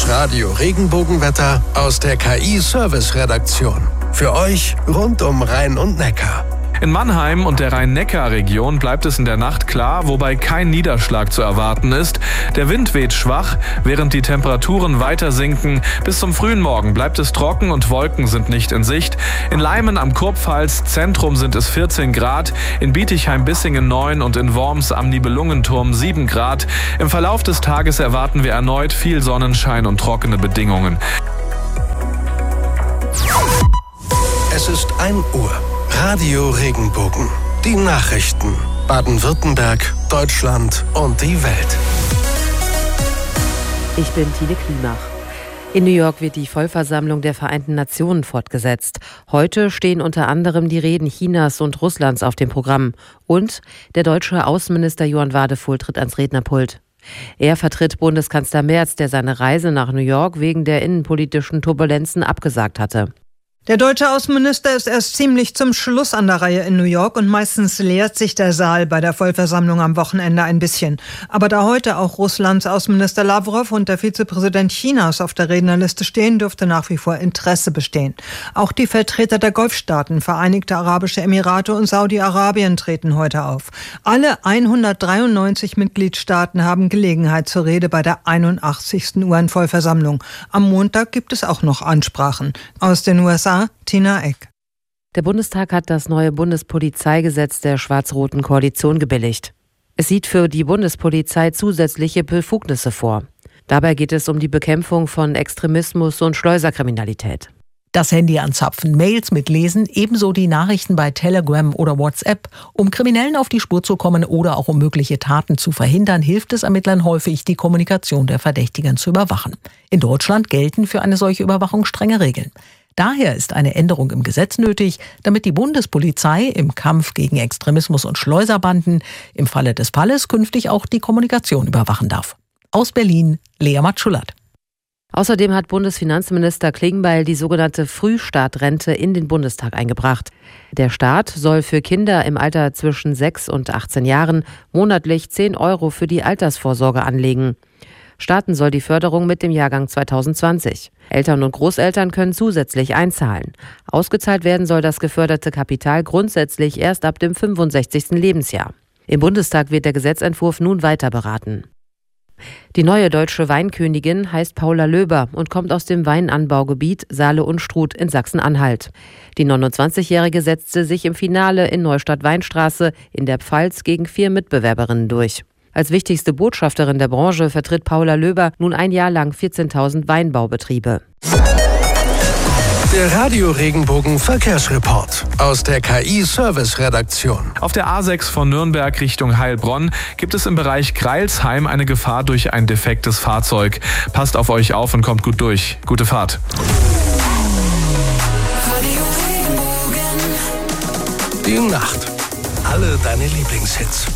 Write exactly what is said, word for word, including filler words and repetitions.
Das Radio Regenbogenwetter aus der K I-Service-Redaktion. Für euch rund um Rhein und Neckar. In Mannheim und der Rhein-Neckar-Region bleibt es in der Nacht klar, wobei kein Niederschlag zu erwarten ist. Der Wind weht schwach, während die Temperaturen weiter sinken. Bis zum frühen Morgen bleibt es trocken und Wolken sind nicht in Sicht. In Leimen am Kurpfalz Zentrum sind es vierzehn Grad, in Bietigheim-Bissingen neun und in Worms am Nibelungenturm sieben Grad. Im Verlauf des Tages erwarten wir erneut viel Sonnenschein und trockene Bedingungen. Es ist ein Uhr. Radio Regenbogen. Die Nachrichten. Baden-Württemberg, Deutschland und die Welt. Ich bin Tine Klimach. In New York wird die Vollversammlung der Vereinten Nationen fortgesetzt. Heute stehen unter anderem die Reden Chinas und Russlands auf dem Programm. Und der deutsche Außenminister Johann Wadefuhl tritt ans Rednerpult. Er vertritt Bundeskanzler Merz, der seine Reise nach New York wegen der innenpolitischen Turbulenzen abgesagt hatte. Der deutsche Außenminister ist erst ziemlich zum Schluss an der Reihe in New York und meistens leert sich der Saal bei der Vollversammlung am Wochenende ein bisschen. Aber da heute auch Russlands Außenminister Lawrow und der Vizepräsident Chinas auf der Rednerliste stehen, dürfte nach wie vor Interesse bestehen. Auch die Vertreter der Golfstaaten, Vereinigte Arabische Emirate und Saudi-Arabien treten heute auf. Alle hundertdreiundneunzig Mitgliedstaaten haben Gelegenheit zur Rede bei der einundachtzigsten U N-Vollversammlung. Am Montag gibt es auch noch Ansprachen. Aus den U S A Tina Eck. Der Bundestag hat das neue Bundespolizeigesetz der schwarz-roten Koalition gebilligt. Es sieht für die Bundespolizei zusätzliche Befugnisse vor. Dabei geht es um die Bekämpfung von Extremismus und Schleuserkriminalität. Das Handy anzapfen, Mails mitlesen, ebenso die Nachrichten bei Telegram oder WhatsApp. Um Kriminellen auf die Spur zu kommen oder auch um mögliche Taten zu verhindern, hilft es Ermittlern häufig, die Kommunikation der Verdächtigen zu überwachen. In Deutschland gelten für eine solche Überwachung strenge Regeln. Daher ist eine Änderung im Gesetz nötig, damit die Bundespolizei im Kampf gegen Extremismus und Schleuserbanden im Falle des Falles künftig auch die Kommunikation überwachen darf. Aus Berlin, Lea Matschulat. Außerdem hat Bundesfinanzminister Klingbeil die sogenannte Frühstartrente in den Bundestag eingebracht. Der Staat soll für Kinder im Alter zwischen sechs und achtzehn Jahren monatlich zehn Euro für die Altersvorsorge anlegen. Starten soll die Förderung mit dem Jahrgang zweitausendzwanzig. Eltern und Großeltern können zusätzlich einzahlen. Ausgezahlt werden soll das geförderte Kapital grundsätzlich erst ab dem fünfundsechzigsten Lebensjahr. Im Bundestag wird der Gesetzentwurf nun weiter beraten. Die neue deutsche Weinkönigin heißt Paula Löber und kommt aus dem Weinanbaugebiet Saale-Unstrut in Sachsen-Anhalt. Die neunundzwanzigjährige setzte sich im Finale in Neustadt-Weinstraße in der Pfalz gegen vier Mitbewerberinnen durch. Als wichtigste Botschafterin der Branche vertritt Paula Löber nun ein Jahr lang vierzehntausend Weinbaubetriebe. Der Radio Regenbogen Verkehrsreport aus der K I-Service-Redaktion. Auf der A sechs von Nürnberg Richtung Heilbronn gibt es im Bereich Greilsheim eine Gefahr durch ein defektes Fahrzeug. Passt auf euch auf und kommt gut durch. Gute Fahrt. Die Nacht. Alle deine Lieblingshits.